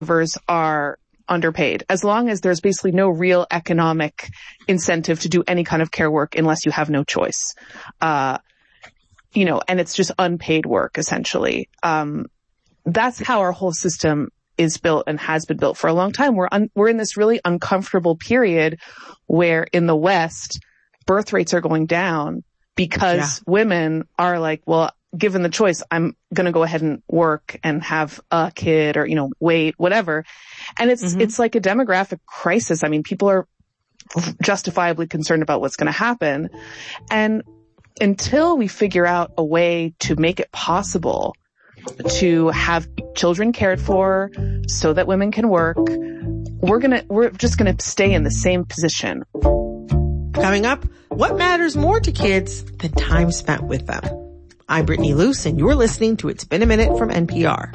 are underpaid, as long as there's basically no real economic incentive to do any kind of care work unless you have no choice. And it's just unpaid work, essentially. That's how our whole system is built and has been built for a long time. We're in this really uncomfortable period where in the West, birth rates are going down because women are like, well, given the choice, I'm going to go ahead and work and have a kid or, wait, whatever. And it's like a demographic crisis. I mean, people are justifiably concerned about what's going to happen. And until we figure out a way to make it possible to have children cared for so that women can work, we're just going to stay in the same position. Coming up, what matters more to kids than time spent with them? I'm Brittany Luce, and you're listening to It's Been a Minute from NPR.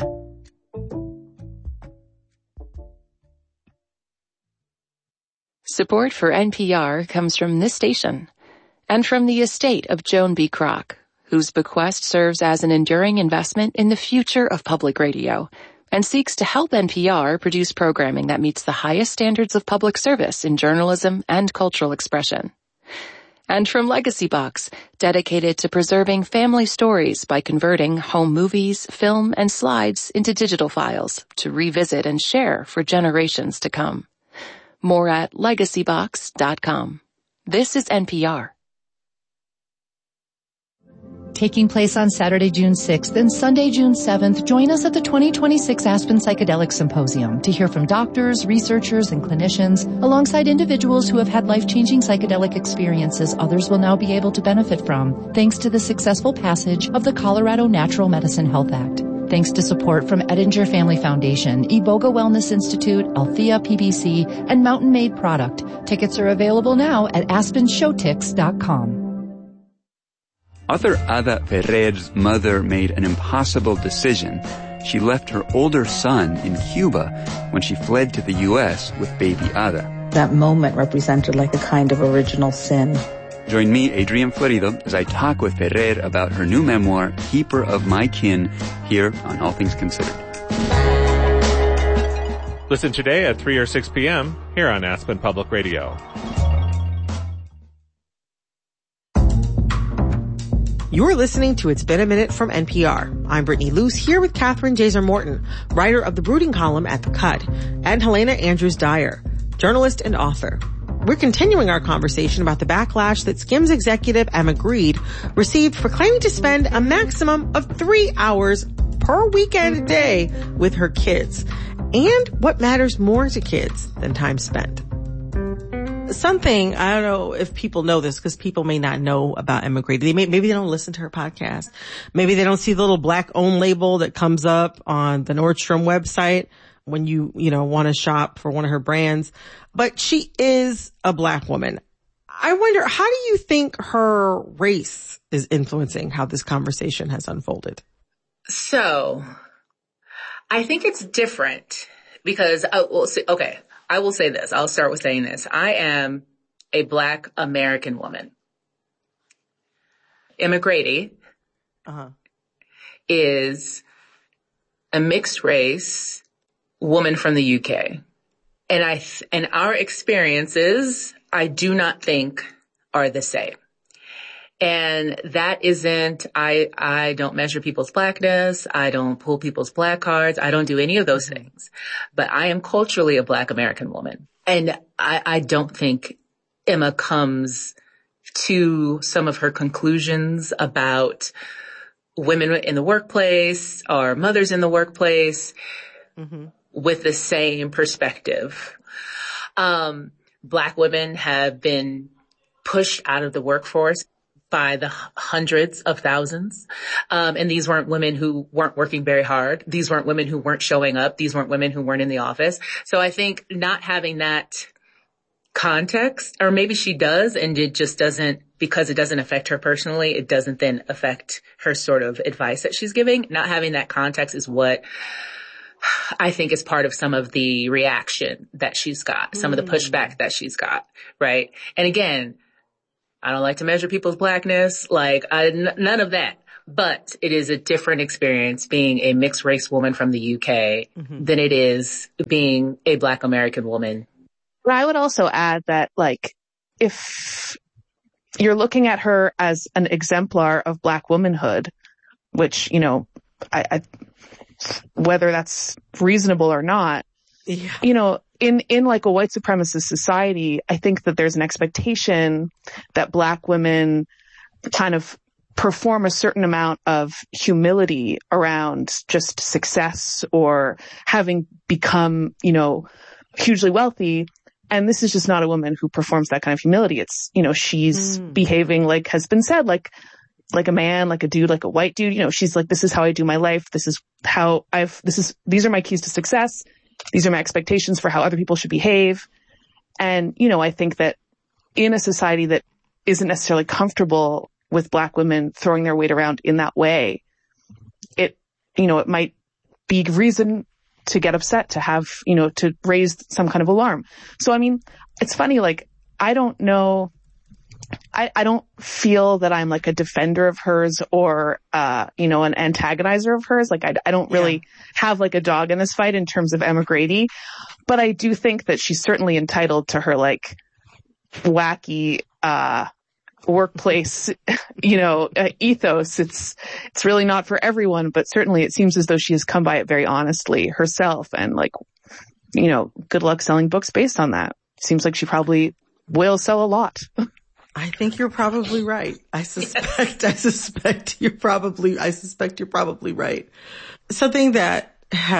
Support for NPR comes from this station and from the estate of Joan B. Kroc, whose bequest serves as an enduring investment in the future of public radio and seeks to help NPR produce programming that meets the highest standards of public service in journalism and cultural expression. And from Legacy Box, dedicated to preserving family stories by converting home movies, film, and slides into digital files to revisit and share for generations to come. More at legacybox.com. This is NPR. Taking place on Saturday, June 6th and Sunday, June 7th, join us at the 2026 Aspen Psychedelic Symposium to hear from doctors, researchers, and clinicians alongside individuals who have had life-changing psychedelic experiences others will now be able to benefit from, thanks to the successful passage of the Colorado Natural Medicine Health Act. Thanks to support from Edinger Family Foundation, Iboga Wellness Institute, Althea PBC, and Mountain Made Product. Tickets are available now at aspenshowtix.com. Author Ada Ferrer's mother made an impossible decision. She left her older son in Cuba when she fled to the U.S. with baby Ada. That moment represented like a kind of original sin. Join me, Adrian Florido, as I talk with Ferrer about her new memoir, Keeper of My Kin, here on All Things Considered. Listen today at 3 or 6 p.m. here on Aspen Public Radio. You're listening to It's Been a Minute from NPR. I'm Brittany Luce, here with Catherine Jaser Morton, writer of the Brooding column at The Cut, and Helena Andrews Dyer, journalist and author. We're continuing our conversation about the backlash that Skims executive Emma Grede received for claiming to spend a maximum of 3 hours per weekend day with her kids, and what matters more to kids than time spent. Something, I don't know if people know this because people may not know about Emma Grede. Maybe they don't listen to her podcast. Maybe they don't see the little black owned label that comes up on the Nordstrom website when you want to shop for one of her brands. But she is a black woman. I wonder, how do you think her race is influencing how this conversation has unfolded? So, I think it's different because, I will say this. I'll start with saying this. I am a Black American woman. Emma Grede is a mixed race woman from the UK. And our experiences, I do not think are the same. And that isn't, I don't measure people's blackness. I don't pull people's black cards. I don't do any of those things. But I am culturally a Black American woman. And I don't think Emma comes to some of her conclusions about women in the workplace or mothers in the workplace with the same perspective. Black women have been pushed out of the workforce by the hundreds of thousands. And these weren't women who weren't working very hard. These weren't women who weren't showing up. These weren't women who weren't in the office. So I think not having that context, or maybe she does, and it just doesn't, because it doesn't affect her personally, it doesn't then affect her sort of advice that she's giving. Not having that context is what I think is part of some of the reaction that she's got, some of the pushback that she's got, right? And again, I don't like to measure people's blackness, none of that. But it is a different experience being a mixed race woman from the UK than it is being a Black American woman. But I would also add that, like, if you're looking at her as an exemplar of Black womanhood, which, you know, I whether that's reasonable or not, you know, in like a white supremacist society, I think that there's an expectation that Black women kind of perform a certain amount of humility around just success or having become, you know, hugely wealthy. And this is just not a woman who performs that kind of humility. It's, you know, she's behaving like has been said, like a man, like a dude, like a white dude. You know, she's like, this is how I do my life. This is how these are my keys to success. These are my expectations for how other people should behave. And, you know, I think that in a society that isn't necessarily comfortable with Black women throwing their weight around in that way, it might be reason to get upset, to have, you know, to raise some kind of alarm. So, I mean, it's funny, like, I don't know, I don't feel that I'm like a defender of hers or, you know, an antagonizer of hers. Like, I don't really have like a dog in this fight in terms of Emma Grady, but I do think that she's certainly entitled to her like wacky, workplace, you know, ethos. It's really not for everyone, but certainly it seems as though she has come by it very honestly herself. And like, you know, good luck selling books based on that. Seems like she probably will sell a lot. I think you're probably right. I suspect you're probably right. Something that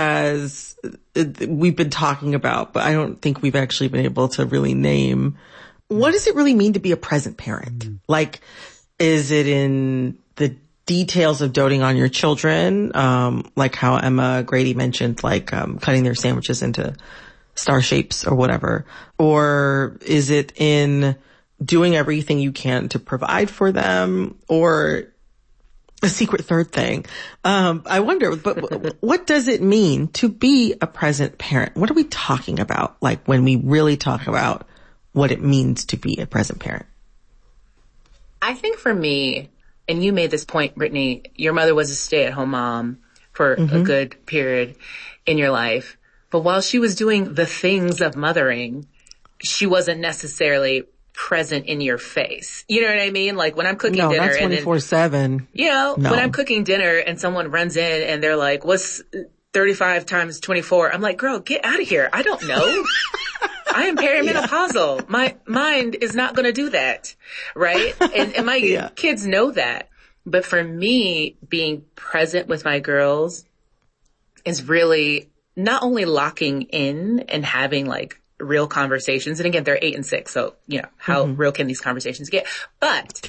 we've been talking about, but I don't think we've actually been able to really name. What does it really mean to be a present parent? Like, is it in the details of doting on your children? Like how Emma Grady mentioned, like, cutting their sandwiches into star shapes or whatever. Or is it in doing everything you can to provide for them, or a secret third thing? I wonder, but what does it mean to be a present parent? What are we talking about? Like when we really talk about what it means to be a present parent? I think for me, and you made this point, Brittany, your mother was a stay-at-home mom for a good period in your life. But while she was doing the things of mothering, she wasn't necessarily present in your face. You know what I mean? Like when I'm cooking dinner. No, not 24/7. You know, when I'm cooking dinner and someone runs in and they're like, what's 35 times 24? I'm like, girl, get out of here. I don't know. I am perimenopausal. My mind is not going to do that. Right? And my kids know that. But for me, being present with my girls is really not only locking in and having like real conversations. And again, they're 8 and 6. So, you know, how real can these conversations get? But,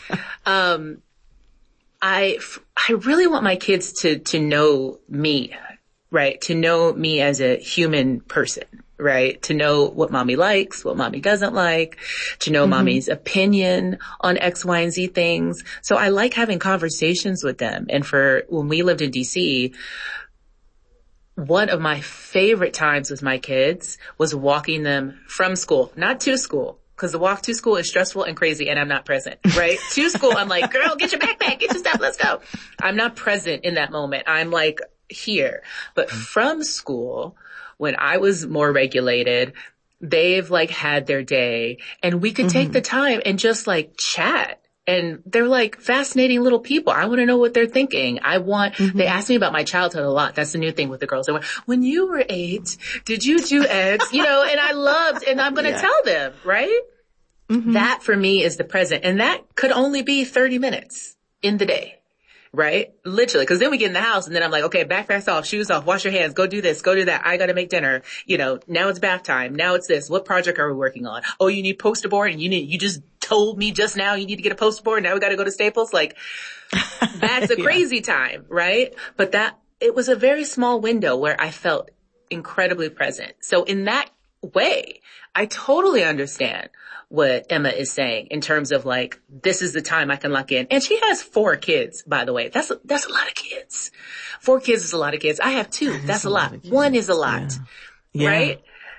I really want my kids to know me, right? To know me as a human person, right? To know what mommy likes, what mommy doesn't like, to know mommy's opinion on X, Y, and Z things. So I like having conversations with them. And when we lived in DC, one of my favorite times with my kids was walking them from school, not to school, because the walk to school is stressful and crazy and I'm not present, right? To school, I'm like, girl, get your backpack, get your stuff, let's go. I'm not present in that moment. I'm like here. But from school, when I was more regulated, they've like had their day and we could take the time and just like chat. And they're like fascinating little people. I want to know what they're thinking. They ask me about my childhood a lot. That's the new thing with the girls. They went, when you were 8, did you do X? You know, and I loved, and I'm going to tell them, right? That for me is the present. And that could only be 30 minutes in the day, right? Literally. Cause then we get in the house and then I'm like, okay, backpacks off, shoes off, wash your hands, go do this, go do that. I got to make dinner. You know, now it's bath time. Now it's this. What project are we working on? Oh, you need poster board and you just told me just now you need to get a poster board. Now we got to go to Staples. Like that's a crazy time, right? But it was a very small window where I felt incredibly present. So in that way, I totally understand what Emma is saying in terms of like, this is the time I can lock in. And she has 4 kids, by the way. That's a lot of kids. 4 kids is a lot of kids. I have 2. That's a lot. 1 is a lot. Yeah. Right?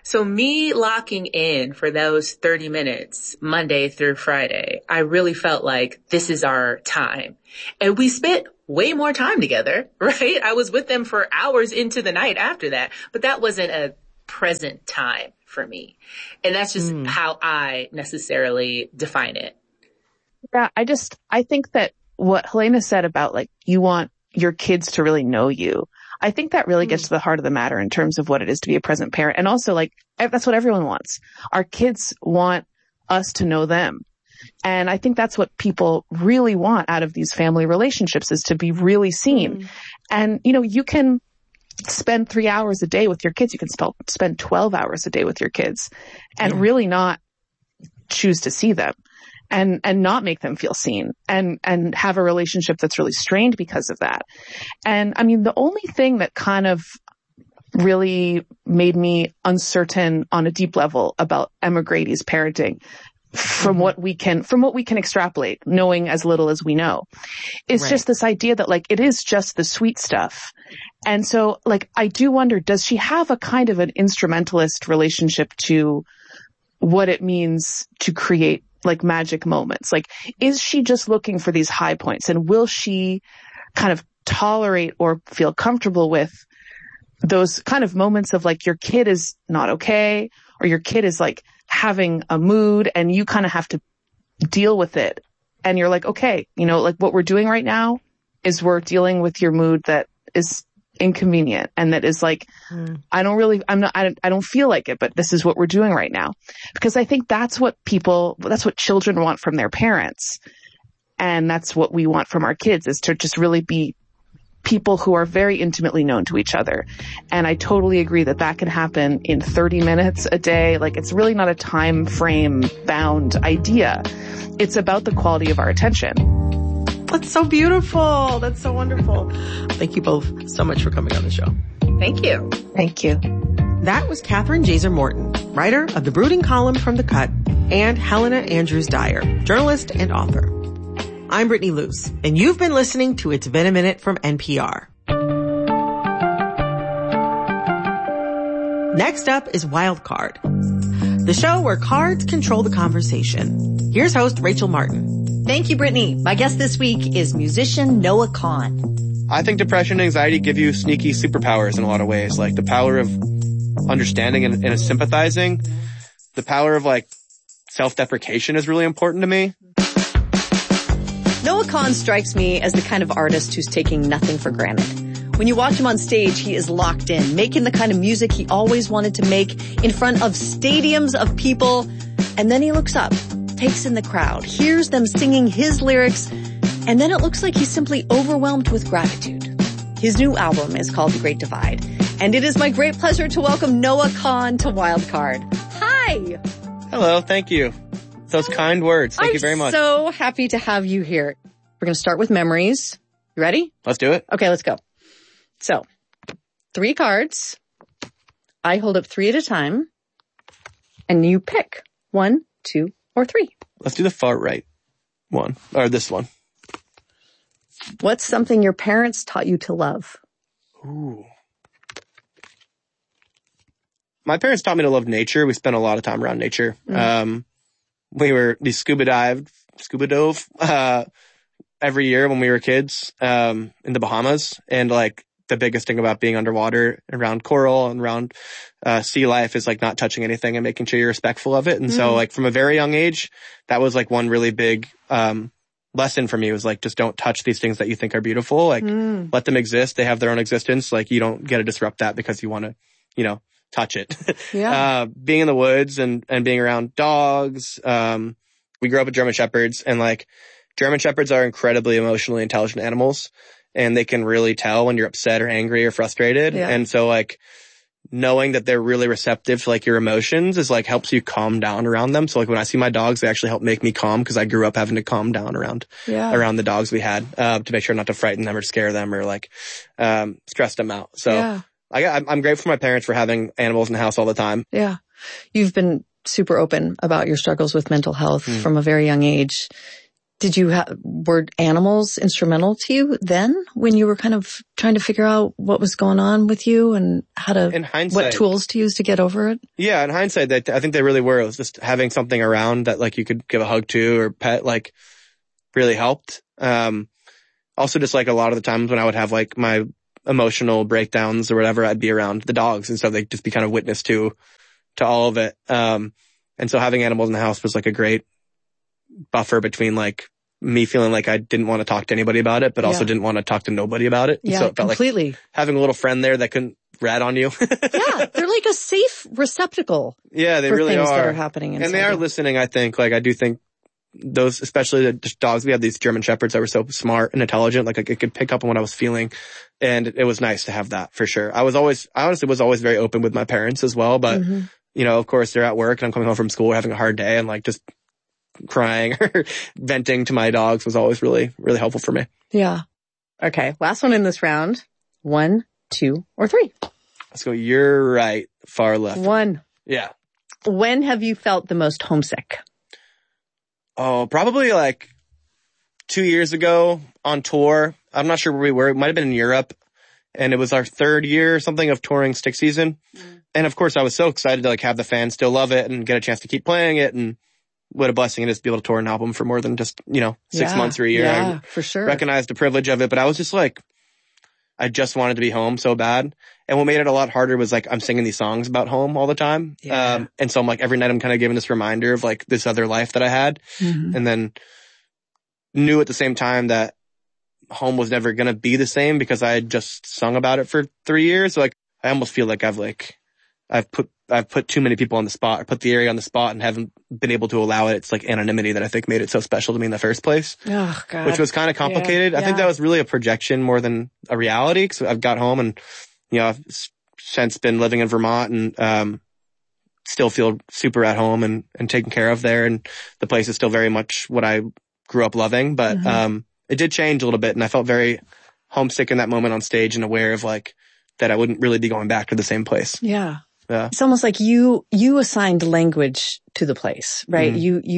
So me locking in for those 30 minutes, Monday through Friday, I really felt like this is our time. And we spent way more time together, right? I was with them for hours into the night after that, but that wasn't a present time for me. And that's just how I necessarily define it. Yeah, I think that what Helena said about like, you want your kids to really know you. I think that really gets to the heart of the matter in terms of what it is to be a present parent. And also like, that's what everyone wants. Our kids want us to know them. And I think that's what people really want out of these family relationships, is to be really seen. And, you know, you can spend 3 hours a day with your kids. You can spend 12 hours a day with your kids and really not choose to see them. And not make them feel seen and have a relationship that's really strained because of that. And I mean, the only thing that kind of really made me uncertain on a deep level about Emma Grady's parenting from what we can extrapolate, knowing as little as we know, is just this idea that like, it is just the sweet stuff. And so like, I do wonder, does she have a kind of an instrumentalist relationship to what it means to create like magic moments? Like, is she just looking for these high points, and will she kind of tolerate or feel comfortable with those kind of moments of like, your kid is not okay, or your kid is like having a mood and you kind of have to deal with it. And you're like, okay, you know, like what we're doing right now is we're dealing with your mood that is inconvenient and that is like, I don't feel like it, but this is what we're doing right now. Because I think that's what children want from their parents. And that's what we want from our kids, is to just really be people who are very intimately known to each other. And I totally agree that can happen in 30 minutes a day. Like, it's really not a time frame bound idea. It's about the quality of our attention. That's so beautiful. That's so wonderful. Thank you both so much for coming on the show. Thank you. Thank you. That was Catherine Jaser Morton, writer of the Brooding column from The Cut, and Helena Andrews Dyer, journalist and author. I'm Brittany Luce, and you've been listening to It's Been a Minute from NPR. Next up is Wild Card, the show where cards control the conversation. Here's host Rachel Martin. Thank you, Brittany. My guest this week is musician Noah Kahan. I think depression and anxiety give you sneaky superpowers in a lot of ways, like the power of understanding and sympathizing. The power of like self-deprecation is really important to me. Noah Kahan strikes me as the kind of artist who's taking nothing for granted. When you watch him on stage, he is locked in, making the kind of music he always wanted to make in front of stadiums of people. And then he looks up, takes in the crowd, hears them singing his lyrics, and then it looks like he's simply overwhelmed with gratitude. His new album is called The Great Divide, and it is my great pleasure to welcome Noah Kahan to Wildcard. Hi! Hello, thank you. Those kind words. Thank you very much. I'm so happy to have you here. We're going to start with memories. You ready? Let's do it. Okay, let's go. So, 3 cards. I hold up 3 at a time, and you pick 1, 2, or 3. Let's do the far right one, or this one. What's something your parents taught you to love? Ooh. My parents taught me to love nature. We spent a lot of time around nature. We scuba dove every year when we were kids in the Bahamas. And like the biggest thing about being underwater around coral and around sea life is like not touching anything and making sure you're respectful of it. And so like from a very young age, that was like one really big lesson for me, was like, just don't touch these things that you think are beautiful. Like let them exist. They have their own existence. Like you don't get to disrupt that because you want to, you know, touch it. Yeah. Being in the woods and being around dogs. We grew up with German Shepherds, and like German Shepherds are incredibly emotionally intelligent animals, and they can really tell when you're upset or angry or frustrated. Yeah. And so like knowing that they're really receptive to like your emotions is like helps you calm down around them. So like when I see my dogs, they actually help make me calm, because I grew up having to calm down around the dogs we had, to make sure not to frighten them or scare them or like stress them out. So I'm grateful for my parents for having animals in the house all the time. Yeah. You've been super open about your struggles with mental health from a very young age. were animals instrumental to you then when you were kind of trying to figure out what was going on with you and what tools to use to get over it? Yeah, in hindsight, I think they really were. It was just having something around that like you could give a hug to or pet, like really helped. Also just like a lot of the times when I would have like my emotional breakdowns or whatever, I'd be around the dogs. And so they'd just be kind of witness to all of it. And so having animals in the house was like a great buffer between like me feeling like I didn't want to talk to anybody about it, but also didn't want to talk to nobody about it. Yeah, so it felt completely. Like having a little friend there that couldn't rat on you. Yeah, they're like a safe receptacle. Yeah, they for really things are. That are happening inside and they are listening, I think. Like I do think those, especially the dogs, we have these German Shepherds that were so smart and intelligent. Like it could pick up on what I was feeling. And it was nice to have that for sure. I honestly was always very open with my parents as well. But, you know, of course they're at work and I'm coming home from school having a hard day and like just crying or venting to my dogs was always really, really helpful for me. Yeah. Okay. Last one in this round. 1, 2, or 3. Let's go. You're right. Far left. 1. Yeah. When have you felt the most homesick? Oh, probably like 2 years ago on tour. I'm not sure where we were. It might have been in Europe. And it was our 3rd year or something of touring Stick Season. And of course I was so excited to like have the fans still love it and get a chance to keep playing it. And what a blessing it is to be able to tour an album for more than just, 6 months or a year. Yeah, for sure. Recognized the privilege of it, but I was just like, I just wanted to be home so bad. And what made it a lot harder was like, I'm singing these songs about home all the time. Yeah. And so I'm like, every night I'm kind of giving this reminder of like this other life that I had. And then knew at the same time that home was never going to be the same because I had just sung about it for 3 years. So like, I almost feel like I've put too many people on the spot, or put the area on the spot and haven't been able to allow it. It's like anonymity that I think made it so special to me in the first place. Oh, God. Which was kind of complicated. Yeah. I think that was really a projection more than a reality because I've got home and, I've since been living in Vermont and, still feel super at home and taken care of there. And the place is still very much what I grew up loving, but, it did change a little bit and I felt very homesick in that moment on stage and aware of like that I wouldn't really be going back to the same place. Yeah. Yeah. It's almost like you assigned language to the place, right?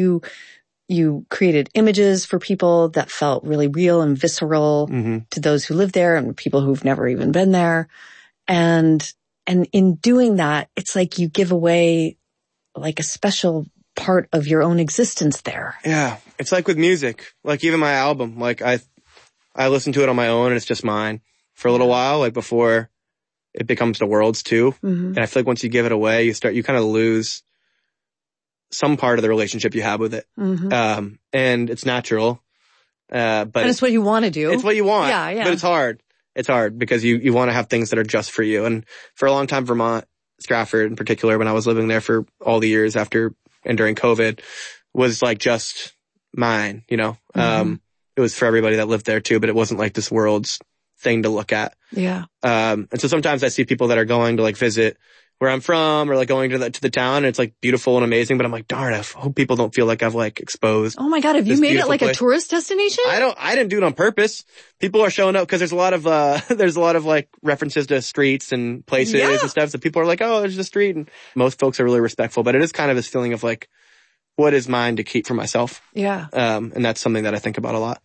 You created images for people that felt really real and visceral to those who live there and people who've never even been there. And in doing that, it's like you give away like a special part of your own existence there. Yeah. It's like with music, like even my album, like I listen to it on my own and it's just mine for a little while, like before it becomes the world's too. And I feel like once you give it away, you kind of lose some part of the relationship you have with it. And it's natural. But it's what you want to do. It's what you want. Yeah. But it's hard. It's hard because you want to have things that are just for you. And for a long time, Vermont, Stratford in particular, when I was living there for all the years after and during COVID, was like just mine, it was for everybody that lived there too, but it wasn't like this world's thing to look at. Yeah. And so sometimes I see people that are going to like visit where I'm from or like going to the town and it's like beautiful and amazing, but I'm like, darn, I hope people don't feel like I've like exposed. Oh my God. Have you made it like a tourist destination? I didn't do it on purpose. People are showing up because there's a lot of like references to streets and places and stuff. So people are like, oh, there's a street. And most folks are really respectful, but it is kind of this feeling of like, what is mine to keep for myself? Yeah. And that's something that I think about a lot.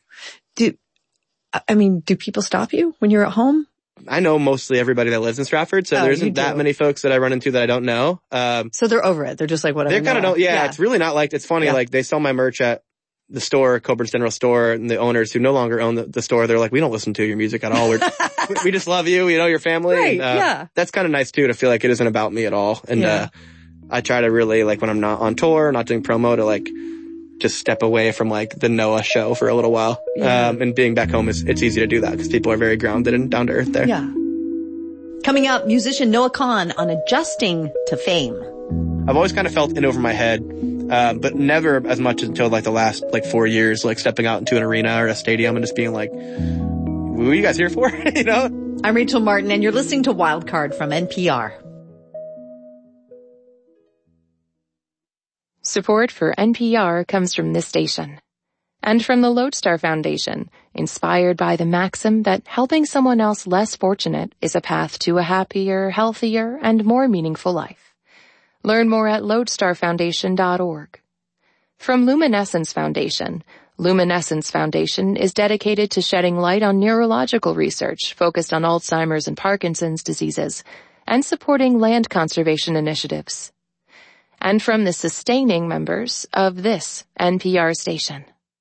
Do people stop you when you're at home? I know mostly everybody that lives in Stratford, so there isn't that many folks that I run into that I don't know. So they're over it. They're just like, whatever. They kind of don't. Yeah, it's really not like, it's funny. Like they sell my merch at the store, Coburn's General Store, and the owners who no longer own the store, they're like, we don't listen to your music at all. We just love you, your family. Right, and, that's kind of nice too, to feel like it isn't about me at all. And, I try to really, like, when I'm not on tour, not doing promo, to like, just step away from like the Noah show for a little while. And being back home it's easy to do that because people are very grounded and down to earth there. Yeah. Coming up, musician Noah Kahan on adjusting to fame. I've always kind of felt in over my head, but never as much until like the last like 4 years, like stepping out into an arena or a stadium and just being like, what are you guys here for? I'm Rachel Martin and you're listening to Wildcard from NPR. Support for NPR comes from this station. And from the Lodestar Foundation, inspired by the maxim that helping someone else less fortunate is a path to a happier, healthier, and more meaningful life. Learn more at lodestarfoundation.org. From Luminescence Foundation, Luminescence Foundation is dedicated to shedding light on neurological research focused on Alzheimer's and Parkinson's diseases and supporting land conservation initiatives. And from the sustaining members of this NPR station.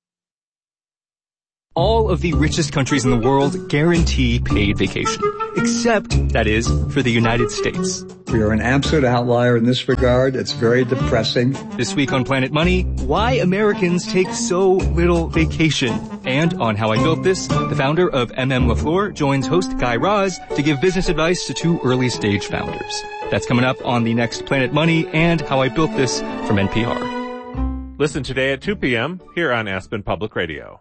All of the richest countries in the world guarantee paid vacation, except, that is, for the United States. We are an absolute outlier in this regard. It's very depressing. This week on Planet Money, why Americans take so little vacation. And on How I Built This, the founder of LaFleur joins host Guy Raz to give business advice to two early-stage founders. That's coming up on the next Planet Money and How I Built This from NPR. Listen today at 2 p.m. here on Aspen Public Radio.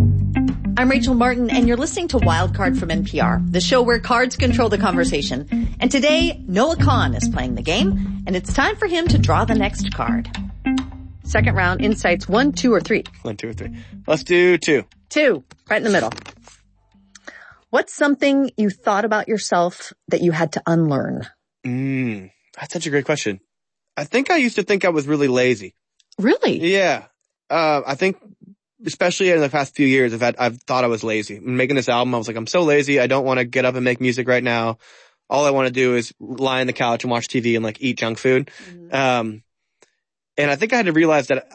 I'm Rachel Martin, and you're listening to Wildcard from NPR, the show where cards control the conversation. And today, Noah Kahn is playing the game, and it's time for him to draw the next card. Second round, insights 1, 2, or 3. 1, 2, or 3. Let's do 2. 2, right in the middle. What's something you thought about yourself that you had to unlearn? That's such a great question. I think I used to think I was really lazy. Really? Yeah. I think, especially in the past few years, I've thought I was lazy. Making this album, I was like, I'm so lazy. I don't want to get up and make music right now. All I want to do is lie on the couch and watch TV and like eat junk food. Mm-hmm. And I think I had to realize that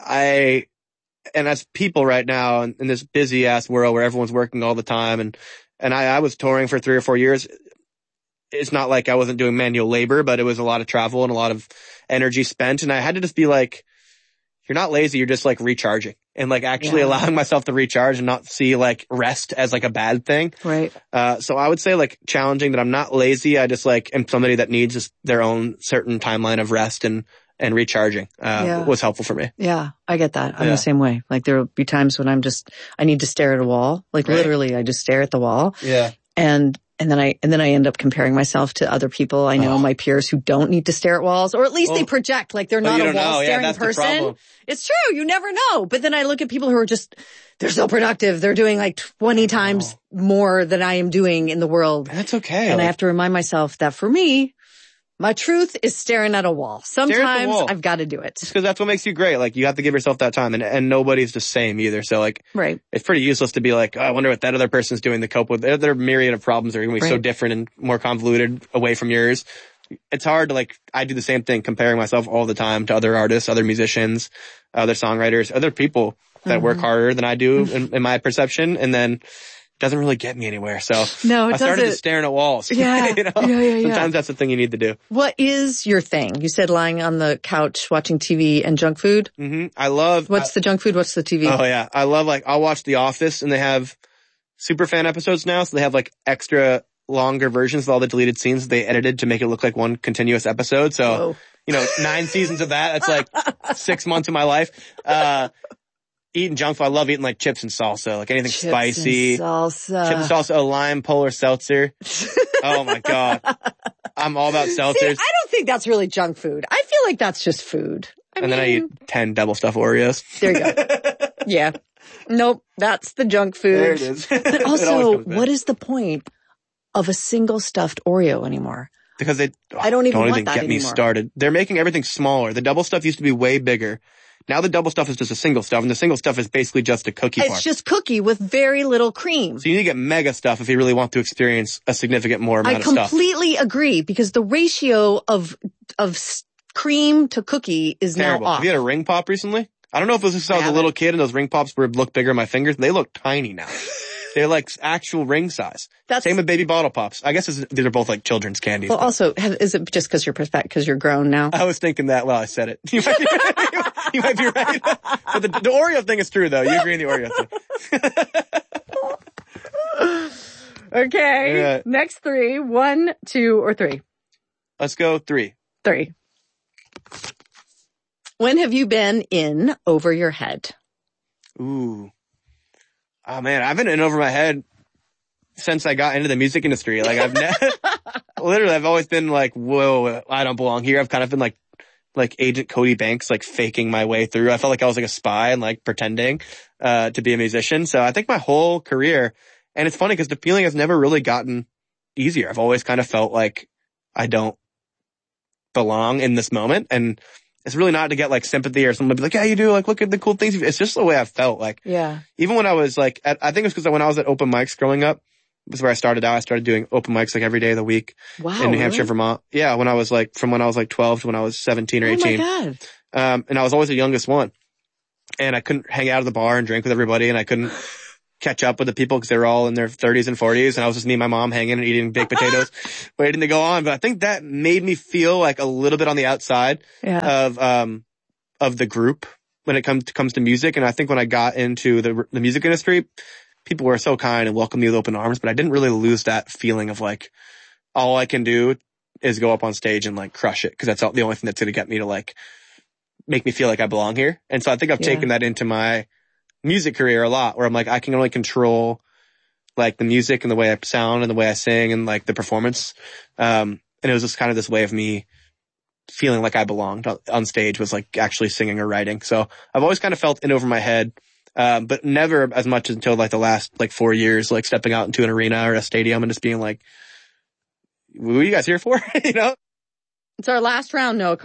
and as people right now in this busy ass world where everyone's working all the time and I was touring for 3 or 4 years. It's not like I wasn't doing manual labor, but it was a lot of travel and a lot of energy spent. And I had to just be like, you're not lazy. You're just like recharging and like actually allowing myself to recharge and not see like rest as like a bad thing. Right. So I would say like challenging that I'm not lazy. I just like am somebody that needs just their own certain timeline of rest and recharging, was helpful for me. Yeah. I get that. I'm the same way. Like there will be times when I need to stare at a wall. Like literally I just stare at the wall. Yeah. And then I end up comparing myself to other people I know, my peers who don't need to stare at walls, or at least they project like they're not a wall staring person. It's true. You never know. But then I look at people who are they're so productive. They're doing like 20 times more than I am doing in the world. That's okay. And I have to remind myself that for me, my truth is staring at a wall. Sometimes I've got to do it. Because that's what makes you great. Like you have to give yourself that time and nobody's the same either. So like, it's pretty useless to be like, I wonder what that other person's doing to cope with. Their myriad of problems are going to be so different and more convoluted away from yours. It's hard to like, I do the same thing, comparing myself all the time to other artists, other musicians, other songwriters, other people that work harder than I do in my perception. And then doesn't really get me anywhere. So I started just staring at walls. Yeah. Sometimes that's the thing you need to do. What is your thing? You said lying on the couch watching TV and junk food. Mm-hmm. What's the junk food? What's the TV? Oh yeah. I love I'll watch The Office and they have super fan episodes now. So they have like extra longer versions of all the deleted scenes they edited to make it look like one continuous episode. So, 9 seasons of that. That's like 6 months of my life. Eating junk food. I love eating like chips and salsa, like anything spicy. Chips and salsa, a lime polar seltzer. Oh my God. I'm all about seltzers. See, I don't think that's really junk food. I feel like that's just food. Then I eat 10 double stuffed Oreos. There you go. Yeah. Nope. That's the junk food. There it is. But also, what is the point of a single stuffed Oreo anymore? Because I don't even get me started. They're making everything smaller. The double stuff used to be way bigger. Now the double stuff is just a single stuff, and the single stuff is basically just a cookie bar. It's just cookie with very little cream. So you need to get mega stuff if you really want to experience a significant more amount of stuff. I completely agree, because the ratio of cream to cookie is terrible. Now off. Have you had a ring pop recently? I don't know if it was just I was a little kid and those ring pops look bigger in my fingers. They look tiny now. They're like actual ring size. Same with baby bottle pops. I guess these are both like children's candies. Well, also, is it just because you're grown now? I was thinking that. Well, I said it. You might be right. But the Oreo thing is true, though. You agree in the Oreo thing. Okay. Right. Next 3. 1, 2, or 3? Let's go 3. 3. When have you been in over your head? Ooh. Oh man, I've been in over my head since I got into the music industry. Like I've always been like, whoa, I don't belong here. I've kind of been like Agent Cody Banks, like faking my way through. I felt like I was like a spy and like pretending, to be a musician. So I think my whole career, and it's funny because the feeling has never really gotten easier. I've always kind of felt like I don't belong in this moment. And it's really not to get like sympathy or someone to be like, yeah, you do, like, look at the cool things. It's just the way I felt. Like, even when I was like, I think it was because when I was at open mics growing up, was where I started out. I started doing open mics like every day of the week in New Hampshire, Vermont. Yeah, when I was like, from when I was like 12 to when I was 17 or 18. Oh my God. And I was always the youngest one. And I couldn't hang out at the bar and drink with everybody, and I couldn't catch up with the people because they were all in their 30s and 40s, and I was just me and my mom hanging and eating baked potatoes, waiting to go on. But I think that made me feel like a little bit on the outside of the group when it comes to music. And I think when I got into the music industry, people were so kind and welcomed me with open arms, but I didn't really lose that feeling of like, all I can do is go up on stage and like crush it, because that's the only thing that's going to get me to like make me feel like I belong here. And so I think I've taken that into my music career a lot, where I'm like, I can only control like the music and the way I sound and the way I sing and like the performance. And it was just kind of this way of me feeling like I belonged on stage, was like actually singing or writing. So I've always kind of felt in over my head. But never as much until like the last like 4 years, like stepping out into an arena or a stadium and just being like, what are you guys here for? You know? It's our last round, Noah.